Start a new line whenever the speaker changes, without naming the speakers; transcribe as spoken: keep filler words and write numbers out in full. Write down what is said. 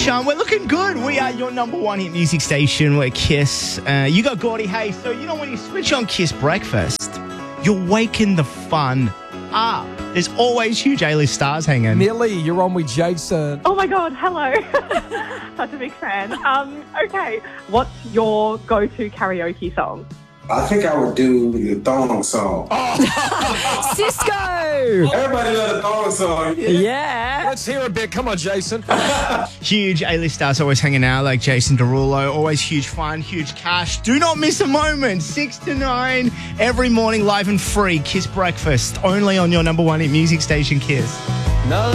Sean. We're looking good. We are your number one hit music station. We're Kiss. Uh, you got Gordy Hay. So, you know, when you switch on Kiss Breakfast, you're waking the fun up. There's always huge A-list stars hanging.
Millie, you're on with Jason.
Oh, my God. Hello. Such a big fan. Um, okay. What's your go-to karaoke song?
I think I would do the thong song.
Oh.
Cisco!
Everybody love the thong song. Yeah.
Yeah.
Let's hear a bit. Come on, Jason.
Huge A-list stars always hanging out, like Jason Derulo. Always huge fun, huge cash. Do not miss a moment. Six to nine every morning, live and free. Kiss Breakfast, only on your number one hit music station, Kiss.
No.